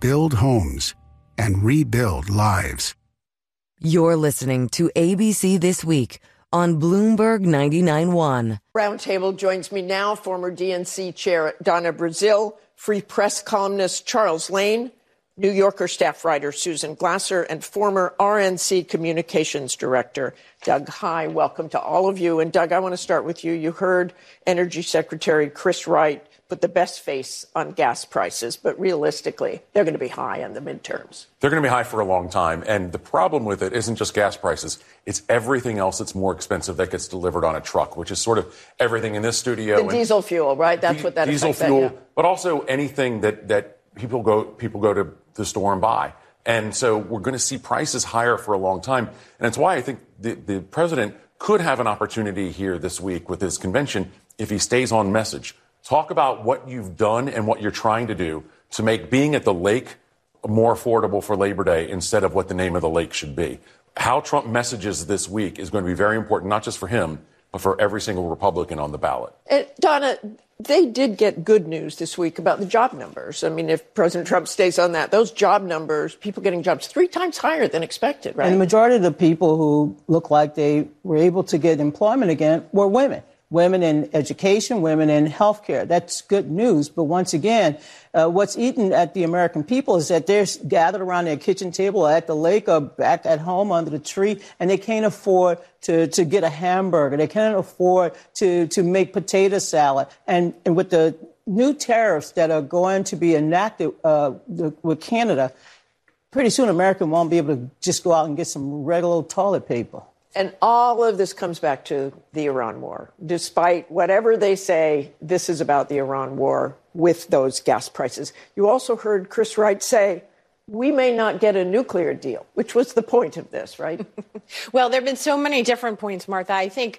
build homes and rebuild lives. You're listening to ABC This Week on Bloomberg 99.1. Roundtable joins me now, former DNC chair Donna Brazile, Free Press columnist Charles Lane, New Yorker staff writer Susan Glasser, and former RNC communications director Doug Heye. Welcome to all of you. And Doug, I want to start with you. You heard Energy Secretary Chris Wright put the best face on gas prices, but realistically, they're going to be high in the midterms. They're going to be high for a long time. And the problem with it isn't just gas prices. It's everything else that's more expensive that gets delivered on a truck, which is sort of everything in this studio. The diesel fuel, right? That's what that diesel affects. Fuel, yeah. But also anything that people go to the store and buy. And so we're going to see prices higher for a long time. And it's why I think the president could have an opportunity here this week with his convention if he stays on message. Talk about what you've done and what you're trying to do to make being at the lake more affordable for Labor Day instead of what the name of the lake should be. How Trump messages this week is going to be very important, not just for him, but for every single Republican on the ballot. And Donna, they did get good news this week about the job numbers. I mean, if President Trump stays on that, those job numbers, people getting jobs 3 times higher than expected, right? And the majority of the people who look like they were able to get employment again were women. Women in education, women in healthcare. That's good news. But once again, what's eaten at the American people is that they're gathered around their kitchen table at the lake or back at home under the tree, and they can't afford to get a hamburger. They can't afford to make potato salad. And with the new tariffs that are going to be enacted with Canada, pretty soon America won't be able to just go out and get some regular toilet paper. And all of this comes back to the Iran war. Despite whatever they say, this is about the Iran war with those gas prices. You also heard Chris Wright say, we may not get a nuclear deal, which was the point of this, right? Well, there have been so many different points, Martha. I think,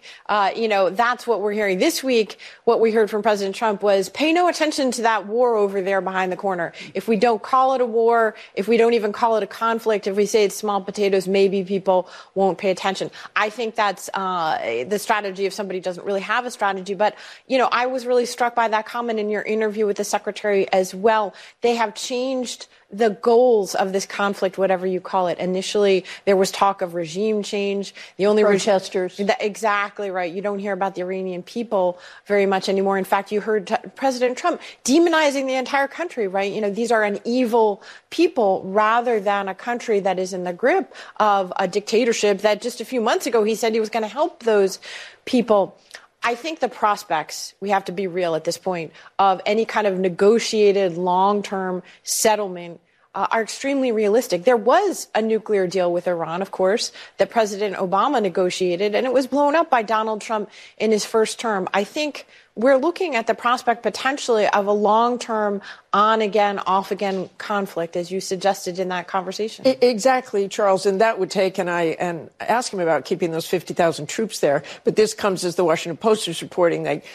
that's what we're hearing. This week, what we heard from President Trump was pay no attention to that war over there behind the corner. If we don't call it a war, if we don't even call it a conflict, if we say it's small potatoes, maybe people won't pay attention. I think that's the strategy if somebody doesn't really have a strategy. But, I was really struck by that comment in your interview with the secretary as well. They have changed the goals of this conflict, whatever you call it. Initially, there was talk of regime change. The only protesters. Exactly right. You don't hear about the Iranian people very much anymore. In fact, you heard President Trump demonizing the entire country, right? These are an evil people rather than a country that is in the grip of a dictatorship that just a few months ago he said he was going to help those people. I think the prospects, we have to be real at this point, of any kind of negotiated long-term settlement are extremely realistic. There was a nuclear deal with Iran, of course, that President Obama negotiated, and it was blown up by Donald Trump in his first term. I think we're looking at the prospect potentially of a long-term on-again, off-again conflict, as you suggested in that conversation. Exactly, Charles, and that would take, and I asked him about keeping those 50,000 troops there, but this comes as the Washington Post is reporting that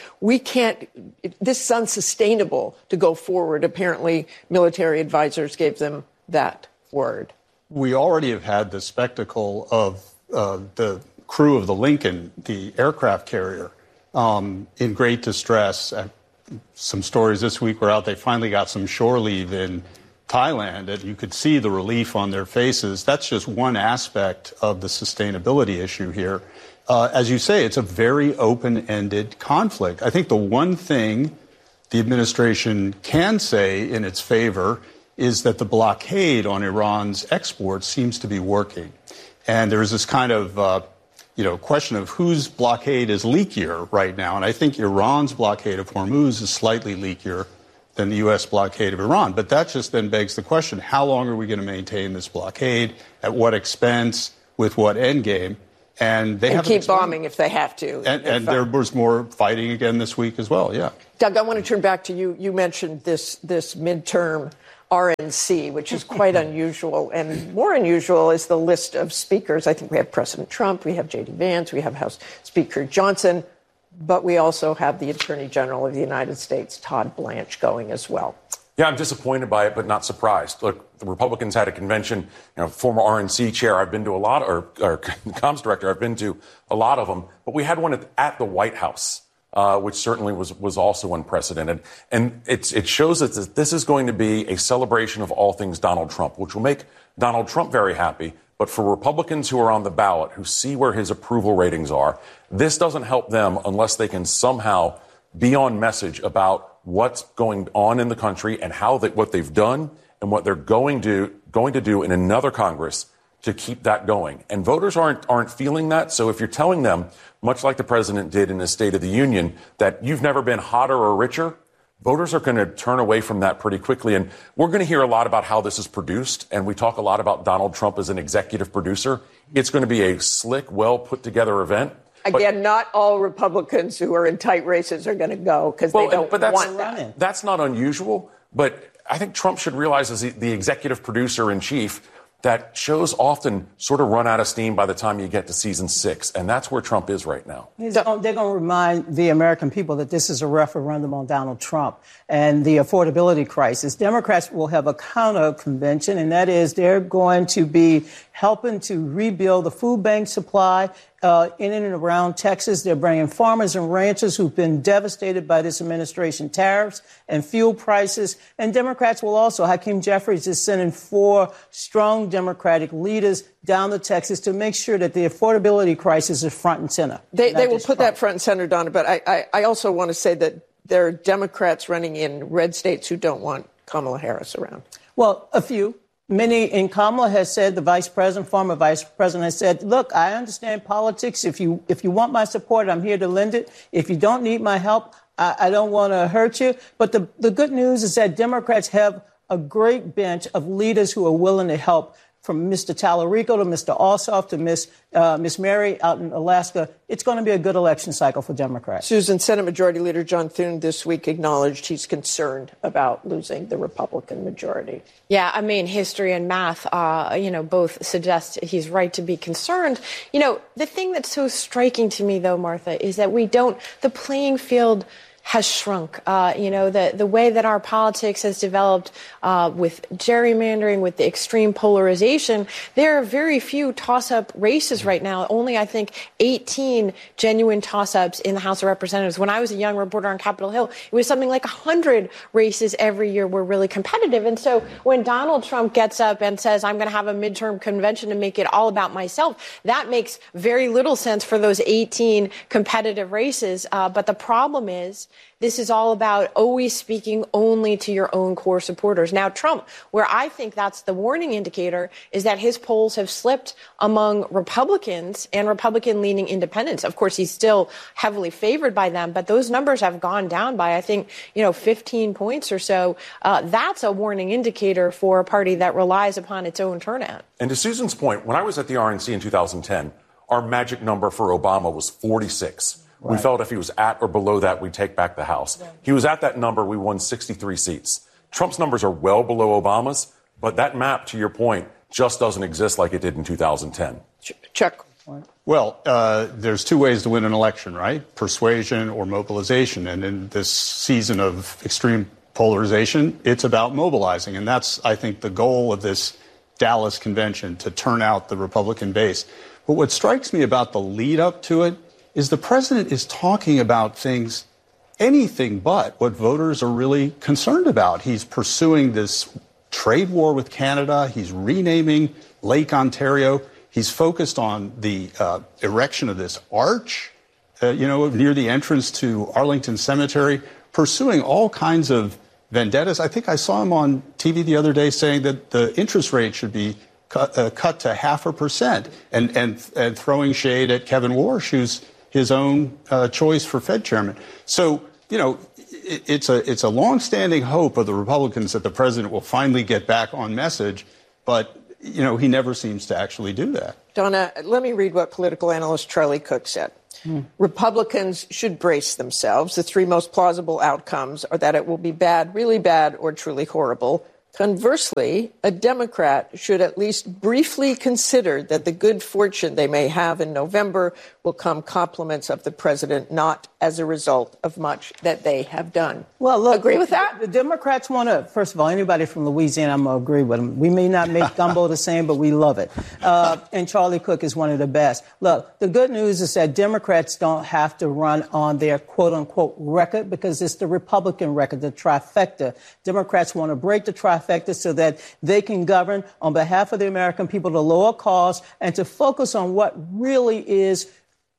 this is unsustainable to go forward. Apparently, military advisors gave them that word. We already have had the spectacle of the crew of the Lincoln, the aircraft carrier, in great distress. Some stories this week were out. They finally got some shore leave in Thailand, and you could see the relief on their faces. That's just one aspect of the sustainability issue here. As you say, it's a very open-ended conflict. I think the one thing the administration can say in its favor is that the blockade on Iran's exports seems to be working. And there's this kind of question of whose blockade is leakier right now. And I think Iran's blockade of Hormuz is slightly leakier than the U.S. blockade of Iran. But that just then begs the question, how long are we going to maintain this blockade? At what expense? With what end game? And they have keep bombing if they have to. And there was more fighting again this week as well, yeah. Doug, I want to turn back to you. You mentioned this midterm RNC, which is quite unusual. And more unusual is the list of speakers. I think we have President Trump, we have J.D. Vance, we have House Speaker Johnson, but we also have the Attorney General of the United States, Todd Blanche, going as well. Yeah, I'm disappointed by it, but not surprised. Look, the Republicans had a convention, former RNC chair, I've been to a lot, or comms director, I've been to a lot of them, but we had one at the White House. which certainly was also unprecedented. And it shows us that this is going to be a celebration of all things Donald Trump, which will make Donald Trump very happy. But for Republicans who are on the ballot, who see where his approval ratings are, this doesn't help them unless they can somehow be on message about what's going on in the country and what they've done and what they're going to do in another Congress to keep that going. And voters aren't feeling that. So if you're telling them, much like the president did in his State of the Union, that you've never been hotter or richer, voters are going to turn away from that pretty quickly. And we're going to hear a lot about how this is produced. And we talk a lot about Donald Trump as an executive producer. It's going to be a slick, well put together event. Again, not all Republicans who are in tight races are going to go because they don't want that. That's not unusual. But I think Trump should realize as the executive producer in chief that shows often sort of run out of steam by the time you get to season 6. And that's where Trump is right now. They're going to remind the American people that this is a referendum on Donald Trump and the affordability crisis. Democrats will have a counter convention, and that is they're going to be helping to rebuild the food bank supply in and around Texas. They're bringing farmers and ranchers who've been devastated by this administration tariffs and fuel prices. And Democrats will also, Hakeem Jeffries is sending 4 strong Democratic leaders down to Texas to make sure that the affordability crisis is front and center. They will put that front and center, Donna. But I also want to say that there are Democrats running in red states who don't want Kamala Harris around. Well, a few. Many, and Kamala has said, former vice president has said, look, I understand politics. If you want my support, I'm here to lend it. If you don't need my help, I don't want to hurt you. But the good news is that Democrats have a great bench of leaders who are willing to help, from Mr. Tallarico to Mr. Ossoff to Miss Mary out in Alaska. It's going to be a good election cycle for Democrats. Susan, Senate Majority Leader John Thune this week acknowledged he's concerned about losing the Republican majority. Yeah, I mean, history and math, both suggest he's right to be concerned. The thing that's so striking to me, though, Martha, is that the playing field has shrunk. The way that our politics has developed with gerrymandering, with the extreme polarization, there are very few toss-up races right now. Only, I think, 18 genuine toss-ups in the House of Representatives. When I was a young reporter on Capitol Hill, it was something like 100 races every year were really competitive. And so when Donald Trump gets up and says, I'm going to have a midterm convention to make it all about myself, that makes very little sense for those 18 competitive races. But the problem is, this is all about always speaking only to your own core supporters. Now, Trump, where I think that's the warning indicator, is that his polls have slipped among Republicans and Republican-leaning independents. Of course, he's still heavily favored by them, but those numbers have gone down by, I think, 15 points or so. That's a warning indicator for a party that relies upon its own turnout. And to Susan's point, when I was at the RNC in 2010, our magic number for Obama was 46. Right. We felt if he was at or below that, we'd take back the House. Yeah. He was at that number. We won 63 seats. Trump's numbers are well below Obama's, but that map, to your point, just doesn't exist like it did in 2010. Chuck. Well, there's 2 ways to win an election, right? Persuasion or mobilization. And in this season of extreme polarization, it's about mobilizing. And that's, I think, the goal of this Dallas convention, to turn out the Republican base. But what strikes me about the lead up to it is the president is talking about things, anything but what voters are really concerned about. He's pursuing this trade war with Canada. He's renaming Lake Ontario. He's focused on the erection of this arch, near the entrance to Arlington Cemetery, pursuing all kinds of vendettas. I think I saw him on TV the other day saying that the interest rate should be cut to 0.5%, and throwing shade at Kevin Warsh, who's his own choice for Fed chairman. So, it's a longstanding hope of the Republicans that the president will finally get back on message, but, he never seems to actually do that. Donna, let me read what political analyst Charlie Cook said. Republicans should brace themselves. The 3 most plausible outcomes are that it will be bad, really bad, or truly horrible. Conversely, a Democrat should at least briefly consider that the good fortune they may have in November will come compliments of the president, not as a result of much that they have done. Well, look, agree with that? The Democrats want to, first of all, anybody from Louisiana, I'm going to agree with them. We may not make gumbo the same, but we love it. And Charlie Cook is one of the best. Look, the good news is that Democrats don't have to run on their quote-unquote record because it's the Republican record, the trifecta. Democrats want to break the trifecta so that they can govern on behalf of the American people to lower costs and to focus on what really is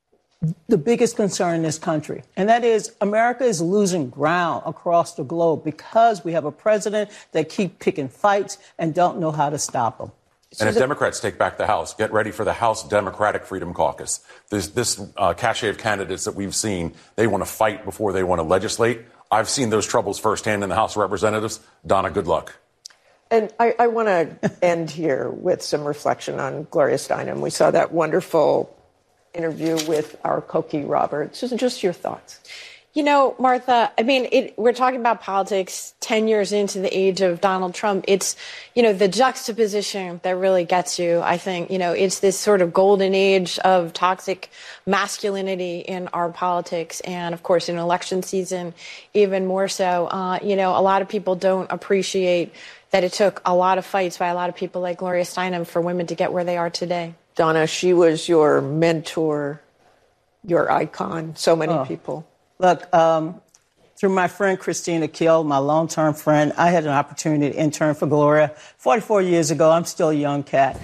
the biggest concern in this country. And that is America is losing ground across the globe because we have a president that keep picking fights and don't know how to stop them. And if Democrats take back the House, get ready for the House Democratic Freedom Caucus. This cachet of candidates that we've seen, they want to fight before they want to legislate. I've seen those troubles firsthand in the House of Representatives. Donna, good luck. And I want to end here with some reflection on Gloria Steinem. We saw that wonderful interview with our Cokie Roberts. Just your thoughts. You know, Martha, I mean, we're talking about politics 10 years into the age of Donald Trump. It's, you know, the juxtaposition that really gets you. I think, you know, it's this sort of golden age of toxic masculinity in our politics. And, of course, in election season, even more so. You know, a lot of people don't appreciate that it took a lot of fights by a lot of people like Gloria Steinem for women to get where they are today. Donna, she was your mentor, your icon, so many people. Look, through my friend Christina Kiel, my long-term friend, I had an opportunity to intern for Gloria 44 years ago. I'm still a young cat.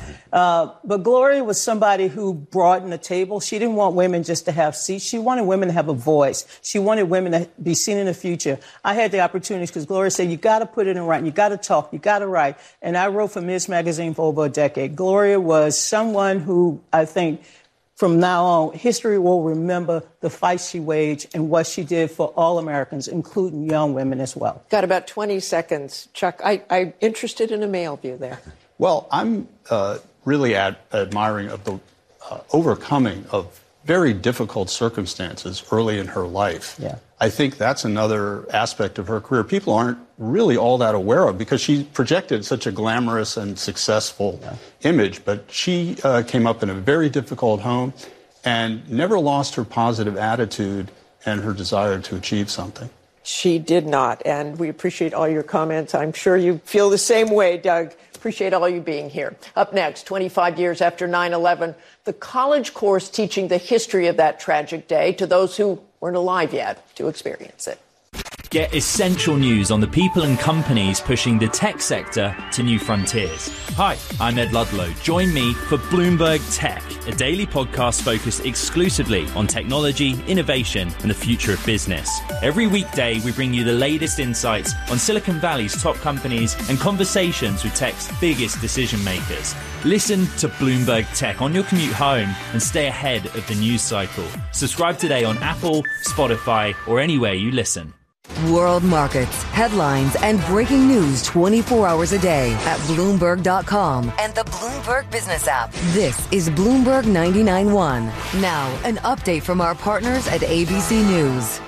But Gloria was somebody who broadened the table. She didn't want women just to have seats. She wanted women to have a voice. She wanted women to be seen in the future. I had the opportunity because Gloria said, you got to put it in writing. You got to talk. You got to write. And I wrote for Ms. Magazine for over a decade. Gloria was someone who I think from now on, history will remember the fight she waged and what she did for all Americans, including young women as well. Got about 20 seconds. Chuck, I'm interested in a male view there. Well, I'm really admiring of the overcoming of very difficult circumstances early in her life. Yeah. I think that's another aspect of her career people aren't really all that aware of because she projected such a glamorous and successful image. But she came up in a very difficult home and never lost her positive attitude and her desire to achieve something. She did not. And we appreciate all your comments. I'm sure you feel the same way, Doug. Appreciate all you being here. Up next, 25 years after 9/11, the college course teaching the history of that tragic day to those who weren't alive yet to experience it. Get essential news on the people and companies pushing the tech sector to new frontiers. Hi, I'm Ed Ludlow. Join me for Bloomberg Tech, a daily podcast focused exclusively on technology, innovation, and the future of business. Every weekday, we bring you the latest insights on Silicon Valley's top companies and conversations with tech's biggest decision makers. Listen to Bloomberg Tech on your commute home and stay ahead of the news cycle. Subscribe today on Apple, Spotify, or anywhere you listen. World markets, headlines, and breaking news 24 hours a day at Bloomberg.com and the Bloomberg Business app. This is Bloomberg 99.1. Now, an update from our partners at ABC News.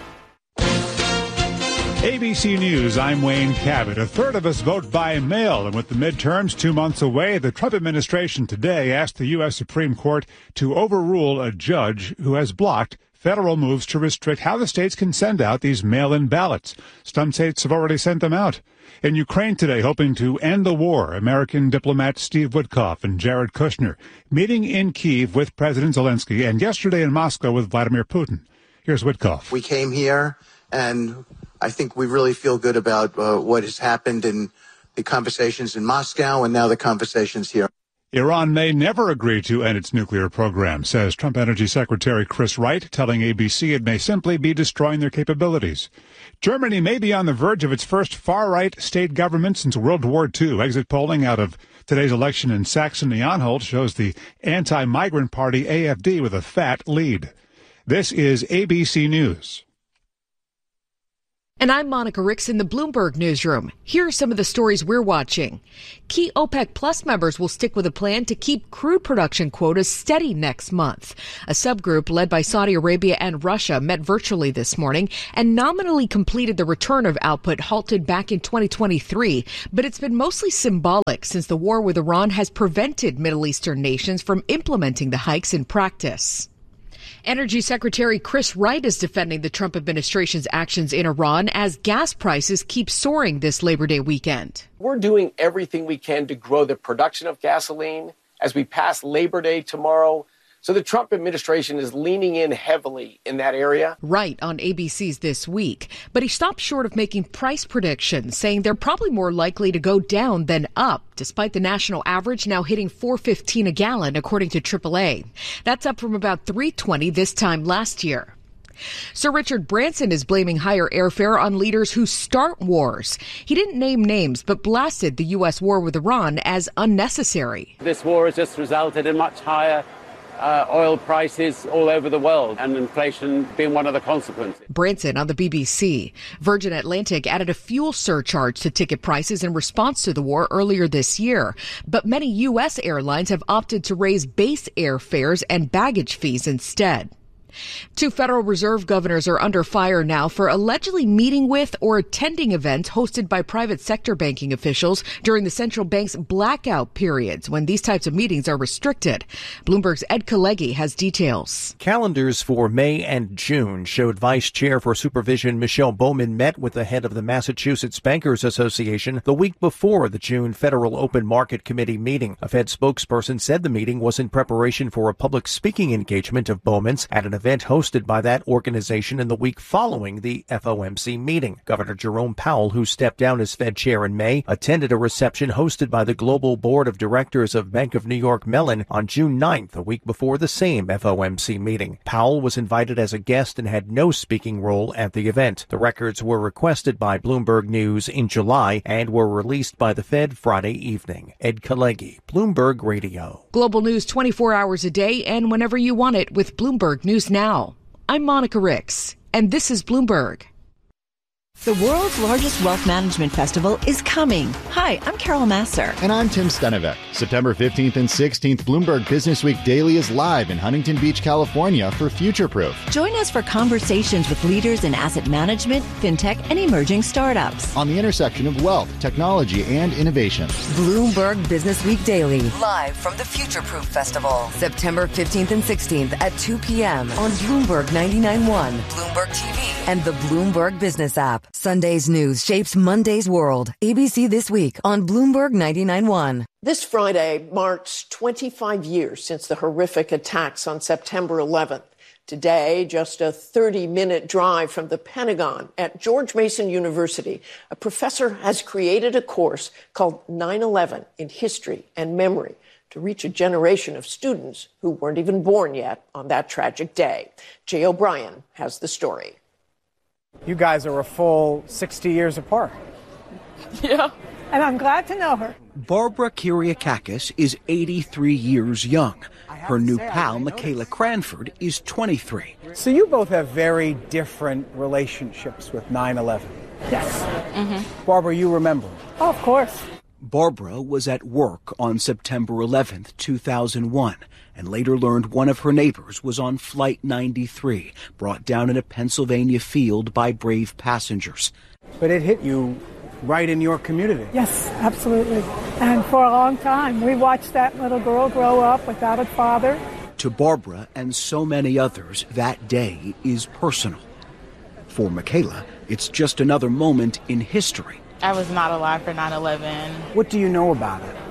ABC News, I'm Wayne Cabot. A third of us vote by mail, and with the midterms 2 months away, the Trump administration today asked the U.S. Supreme Court to overrule a judge who has blocked federal moves to restrict how the states can send out these mail-in ballots. Some states have already sent them out. In Ukraine today, hoping to end the war, American diplomats Steve Witkoff and Jared Kushner meeting in Kyiv with President Zelensky and yesterday in Moscow with Vladimir Putin. Here's Witkoff. We came here, and I think we really feel good about what has happened in the conversations in Moscow and now the conversations here. Iran may never agree to end its nuclear program, says Trump Energy Secretary Chris Wright, telling ABC it may simply be destroying their capabilities. Germany may be on the verge of its first far-right state government since World War II. Exit polling out of today's election in Saxony-Anhalt shows the anti-migrant party AfD with a fat lead. This is ABC News. And I'm Monica Ricks in the Bloomberg Newsroom. Here are some of the stories we're watching. Key OPEC Plus members will stick with a plan to keep crude production quotas steady next month. A subgroup led by Saudi Arabia and Russia met virtually this morning and nominally completed the return of output halted back in 2023. But it's been mostly symbolic since the war with Iran has prevented Middle Eastern nations from implementing the hikes in practice. Energy Secretary Chris Wright is defending the Trump administration's actions in Iran as gas prices keep soaring this Labor Day weekend. We're doing everything we can to grow the production of gasoline as we pass Labor Day tomorrow. So the Trump administration is leaning in heavily in that area. Wright on ABC's This Week. But he stopped short of making price predictions, saying they're probably more likely to go down than up, despite the national average now hitting $4.15 a gallon, according to AAA. That's up from about $3.20 this time last year. Sir Richard Branson is blaming higher airfare on leaders who start wars. He didn't name names, but blasted the U.S. war with Iran as unnecessary. This war has just resulted in much higher oil prices all over the world, and inflation being one of the consequences. Branson on the BBC. Virgin Atlantic added a fuel surcharge to ticket prices in response to the war earlier this year. But many U.S. airlines have opted to raise base airfares and baggage fees instead. 2 Federal Reserve governors are under fire now for allegedly meeting with or attending events hosted by private sector banking officials during the central bank's blackout periods when these types of meetings are restricted. Bloomberg's Ed Kalegi has details. Calendars for May and June showed Vice Chair for Supervision Michelle Bowman met with the head of the Massachusetts Bankers Association the week before the June Federal Open Market Committee meeting. A Fed spokesperson said the meeting was in preparation for a public speaking engagement of Bowman's at an event hosted by that organization in the week following the FOMC meeting. Governor Jerome Powell, who stepped down as Fed chair in May, attended a reception hosted by the Global Board of Directors of Bank of New York Mellon on June 9th, a week before the same FOMC meeting. Powell was invited as a guest and had no speaking role at the event. The records were requested by Bloomberg News in July and were released by the Fed Friday evening. Ed Kalegi, Bloomberg Radio. Global news 24 hours a day and whenever you want it with Bloomberg News Now. I'm Monica Ricks, and this is Bloomberg. The world's largest wealth management festival is coming. Hi, I'm Carol Masser. And I'm Tim Stenevec. September 15th and 16th, Bloomberg Business Week Daily is live in Huntington Beach, California for Future Proof. Join us for conversations with leaders in asset management, fintech, and emerging startups. On the intersection of wealth, technology, and innovation. Bloomberg Business Week Daily, live from the Future Proof Festival, September 15th and 16th at 2 p.m. on Bloomberg 99.1, Bloomberg TV, and the Bloomberg Business app. Sunday's news shapes Monday's world. ABC This Week on Bloomberg 99.1. This Friday marks 25 years since the horrific attacks on September 11th. Today, just a 30-minute drive from the Pentagon at George Mason University, a professor has created a course called 9/11 in History and Memory to reach a generation of students who weren't even born yet on that tragic day. Jay O'Brien has the story. You guys are a full 60 years apart. Yeah. And I'm glad to know her. Barbara Kyriakakis is 83 years young. Her new pal, Michaela Cranford, is 23. So you both have very different relationships with 9/11. Yes. Mm-hmm. Barbara, you remember? Oh, of course. Barbara was at work on September 11th, 2001, and later learned one of her neighbors was on Flight 93, brought down in a Pennsylvania field by brave passengers. But it hit you right in your community. Yes, absolutely. And for a long time, we watched that little girl grow up without a father. To Barbara and so many others, that day is personal. For Michaela, it's just another moment in history. I was not alive for 9/11. What do you know about it?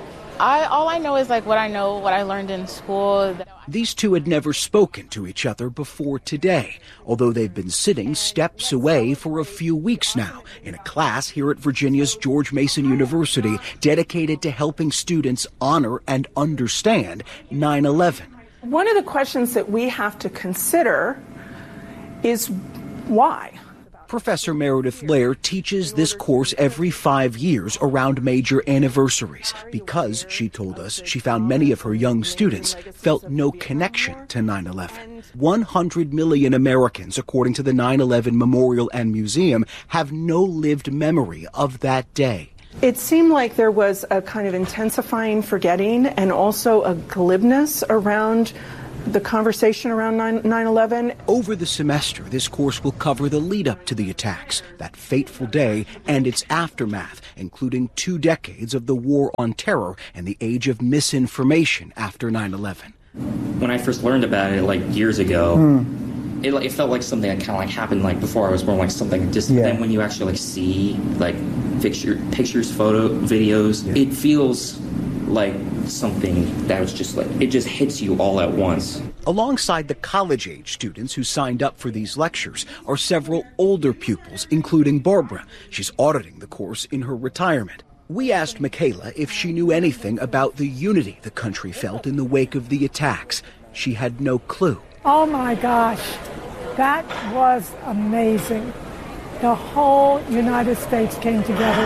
All I know is what I learned in school. These two had never spoken to each other before today, although they've been sitting steps away for a few weeks now in a class here at Virginia's George Mason University dedicated to helping students honor and understand 9/11. One of the questions that we have to consider is why? Professor Meredith Lair teaches this course every 5 years around major anniversaries because, she told us, she found many of her young students felt no connection to 9/11. 100 million Americans, according to the 9/11 Memorial and Museum, have no lived memory of that day. It seemed like there was a kind of intensifying forgetting and also a glibness around the conversation around 9/11. Over the semester, this course will cover the lead up to the attacks, that fateful day, and its aftermath, including 2 decades of the war on terror and the age of misinformation after 9/11. When I first learned about it, years ago, it felt like something that kind of happened before I was born, something just. Then when you actually see pictures, photo, videos, it feels like something that was just it just hits you all at once. Alongside the college-age students who signed up for these lectures are several older pupils, including Barbara. She's auditing the course in her retirement. We asked Michaela if she knew anything about the unity the country felt in the wake of the attacks. She had no clue. Oh my gosh, that was amazing. The whole United States came together.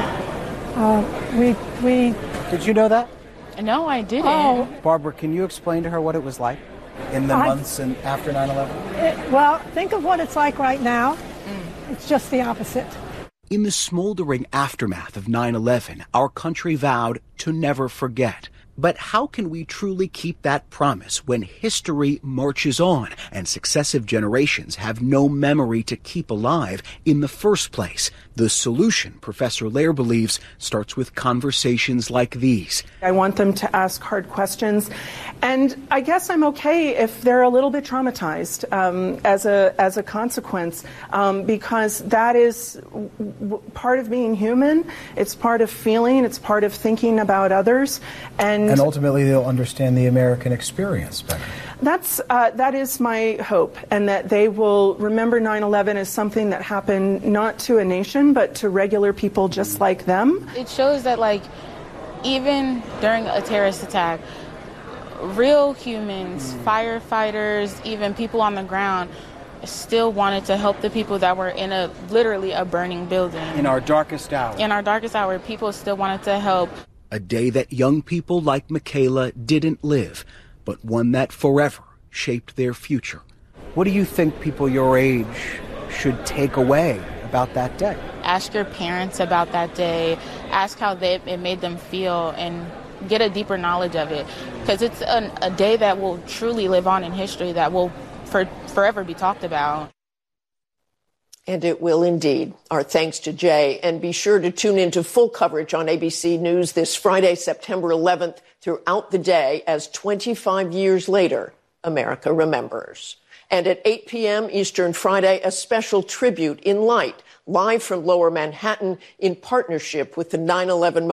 Did you know that? No, I didn't. Oh. Barbara, can you explain to her what it was like in the months and after 9/11? Well, think of what it's like right now. It's just the opposite. In the smoldering aftermath of 9/11, our country vowed to never forget. But how can we truly keep that promise when history marches on and successive generations have no memory to keep alive in the first place? The solution, Professor Lair believes, starts with conversations like these. I want them to ask hard questions, and I guess I'm okay if they're a little bit traumatized as a consequence, because that is part of being human. It's part of feeling. It's part of thinking about others, and ultimately they'll understand the American experience better. That is my hope, and that they will remember 9/11 as something that happened not to a nation, but to regular people just like them. It shows that, even during a terrorist attack, real humans, firefighters, even people on the ground, still wanted to help the people that were in literally a burning building. In our darkest hour. In our darkest hour, people still wanted to help. A day that young people like Michaela didn't live, but one that forever shaped their future. What do you think people your age should take away about that day? Ask your parents about that day. Ask how it made them feel, and get a deeper knowledge of it. Because it's a day that will truly live on in history, that will forever be talked about. And it will indeed. Our thanks to Jay. And be sure to tune into full coverage on ABC News this Friday, September 11th, throughout the day as 25 years later, America remembers. And at 8 p.m. Eastern Friday, a special tribute in light, live from Lower Manhattan in partnership with the 9/11